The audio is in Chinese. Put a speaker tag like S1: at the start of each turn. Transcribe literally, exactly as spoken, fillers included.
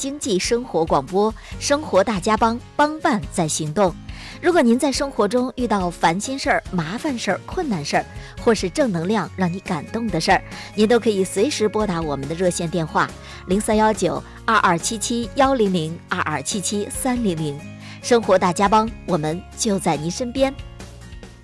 S1: 经济生活广播，生活大家帮，帮办在行动。如果您在生活中遇到烦心事儿、麻烦事儿、困难事儿，或是正能量让你感动的事儿，您都可以随时拨打我们的热线电话零三幺九二二七七幺零零二二七七三零零。生活大家帮，我们就在您身边。